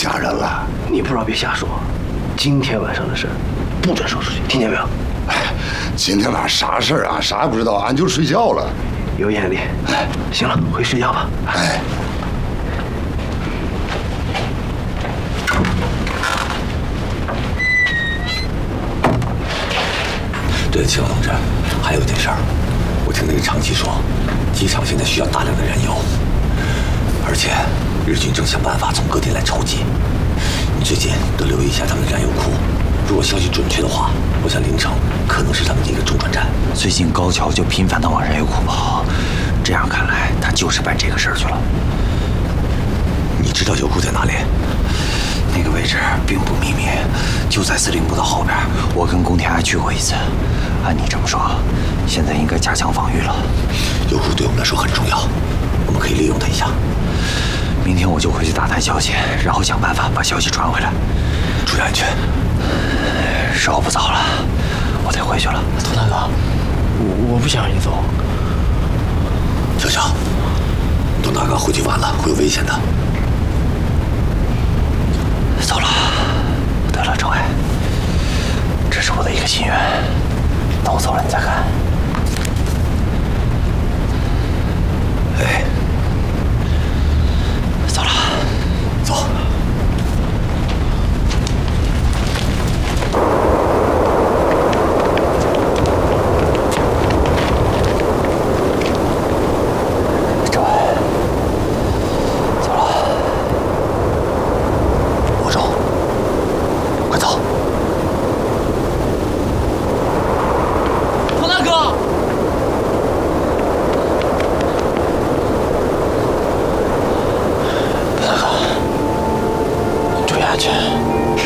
吓人了。 你不知道别瞎说，今天晚上的事不准说出去，听见没有？ 哎，今天晚上啥事儿啊？啥也不知道，俺就睡觉了。 有眼力。哎，行了，回睡觉吧。 哎。 对，秦老同志，还有一件事儿，我听那个长崎说，机场现在需要大量的燃油，而且日军正想办法从各地来筹集。你最近多留意一下他们的燃油库，如果消息准确的话，我想临城可能是他们的一个中转站。 最近高桥就频繁地往燃油库跑，这样看来，他就是办这个事儿去了。 你知道油库在哪里？ 那个位置并不秘密，就在司令部的后边。我跟宫田还去过一次。按你这么说，现在应该加强防御了。 油库对我们来说很重要，我们可以利用它一下。 明天我就回去打探消息，然后想办法把消息传回来。 注意安全。 时候不早了，我得回去了。 佟大哥，我不想让你走。 小小，佟大哥回去晚了会有危险的。 走了，得了，程伟，这是我的一个心愿。等我走了，你再看。 哎， 走了， 走。 程伟，走了。 快走！ 佟大哥， 大哥，注意安全。